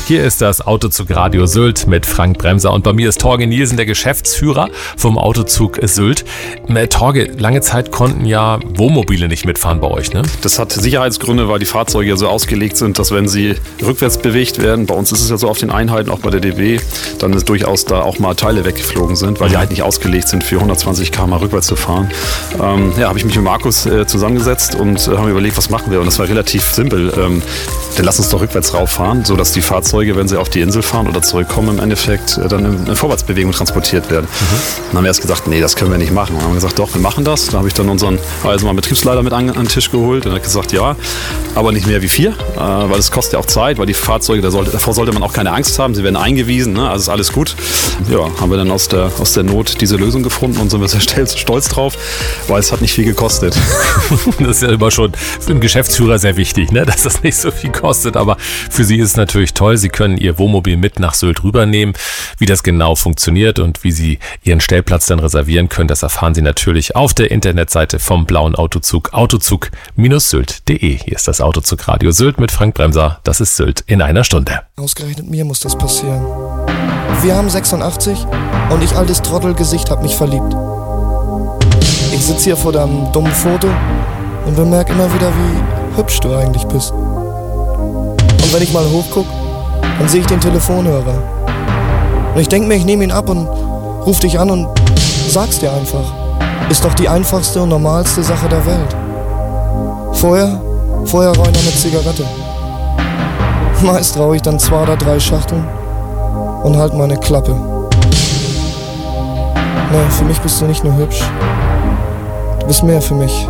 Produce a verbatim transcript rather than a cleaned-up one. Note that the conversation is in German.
Hier ist das Autozug Radio Sylt mit Frank Bremser und bei mir ist Torge Nielsen, der Geschäftsführer vom Autozug Sylt. Torge, lange Zeit konnten ja Wohnmobile nicht mitfahren bei euch, ne? Das hat Sicherheitsgründe, weil die Fahrzeuge ja so ausgelegt sind, dass wenn sie rückwärts bewegt werden, bei uns ist es ja so auf den Einheiten, auch bei der D B, dann ist durchaus da auch mal Teile weggeflogen sind, weil die halt nicht ausgelegt sind für hundertzwanzig Kilometer pro Stunde rückwärts zu fahren. Ähm, ja, habe ich mich mit Markus äh, zusammengesetzt und äh, haben überlegt, was machen wir? Und das war relativ simpel. Ähm, dann lass uns doch rückwärts rauffahren, sodass die Fahrzeuge, wenn sie auf die Insel fahren oder zurückkommen, im Endeffekt äh, dann in, in Vorwärtsbewegung transportiert werden. Mhm. Dann haben wir erst gesagt, nee, das können wir nicht machen. Dann haben wir gesagt, doch, wir machen das. Da habe ich dann unseren also mal Betriebsleiter mit an, an den Tisch geholt und er hat gesagt, ja, aber nicht mehr wie vier, äh, weil es kostet ja auch Zeit, weil die Fahrzeuge, da sollte, davor sollte man auch keine Angst haben, sie werden eingewiesen, ne? Also ist alles gut. Ja, haben wir dann aus der, aus der Not diese Lösung gefunden und sind wir sehr stolz drauf, weil es hat nicht viel gekostet. Das ist ja immer schon für einen Geschäftsführer sehr wichtig, ne? Dass das nicht so viel kostet, aber für Sie ist es natürlich toll, Sie können Ihr Wohnmobil mit nach Sylt rübernehmen. Wie das genau funktioniert und wie Sie Ihren Stellplatz dann reservieren können, das erfahren Sie natürlich auf der Internetseite vom blauen Autozug, autozug Bindestrich sylt punkt de. Hier ist das Autozug Radio Sylt mit Frank Bremser. Das ist Sylt in einer Stunde. Ausgerechnet mir muss das passieren. Wir haben sechsundachtzig und ich, altes Trottelgesicht, hab mich verliebt. Ich sitz hier vor deinem dummen Foto und bemerk immer wieder, wie hübsch du eigentlich bist. Und wenn ich mal hochguck, dann sehe ich den Telefonhörer. Und ich denk mir, ich nehme ihn ab und ruf dich an und sag's dir einfach. Ist doch die einfachste und normalste Sache der Welt. Vorher, vorher rauche ich noch eine Zigarette. Meist rauche ich dann zwei oder drei Schachteln und halt meine Klappe. Nee, für mich bist du nicht nur hübsch. Du bist mehr für mich.